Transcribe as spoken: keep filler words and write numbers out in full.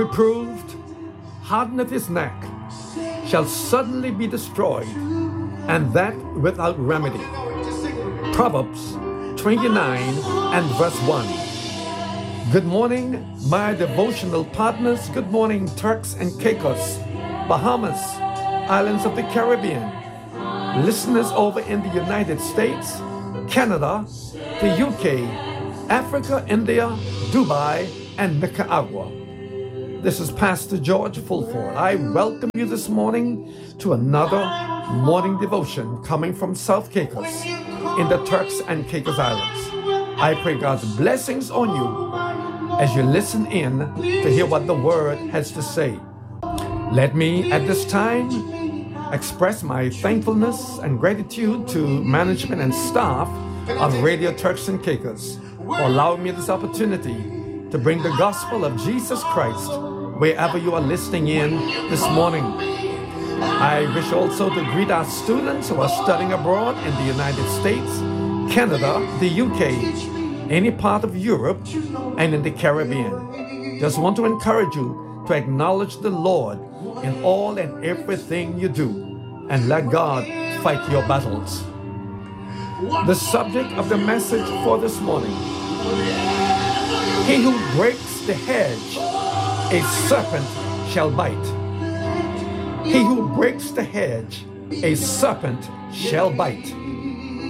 reproved, hardeneth his neck, shall suddenly be destroyed, and that without remedy. Proverbs twenty-nine and verse one. Good morning, my devotional partners. Good morning, Turks and Caicos, Bahamas, islands of the Caribbean, listeners over in the United States, Canada, the U K, Africa, India, Dubai, and Nicaragua. This is Pastor George Fulford. I welcome you this morning to another morning devotion coming from South Caicos in the Turks and Caicos Islands. I pray God's blessings on you as you listen in to hear what the Word has to say. Let me at this time express my thankfulness and gratitude to management and staff of Radio Turks and Caicos for allowing me this opportunity to bring the gospel of Jesus Christ wherever you are listening in this morning. I wish also to greet our students who are studying abroad in the United States, Canada, the U K, any part of Europe, and in the Caribbean. Just want to encourage you to acknowledge the Lord in all and everything you do, and let God fight your battles. The subject of the message for this morning: he who breaks the hedge, a serpent shall bite. He who breaks the hedge, a serpent shall bite.